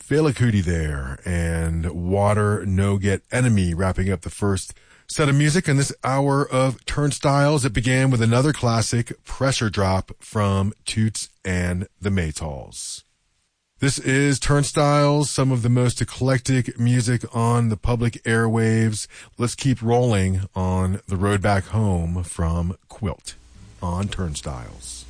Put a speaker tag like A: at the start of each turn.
A: Fela Kuti there, and Water No Get Enemy wrapping up the first set of music in this hour of Turnstiles. It began with another classic, Pressure Drop from Toots and the Maytals. This is Turnstiles, some of the most eclectic music on the public airwaves. Let's keep rolling on the road back home from Quilt on Turnstiles.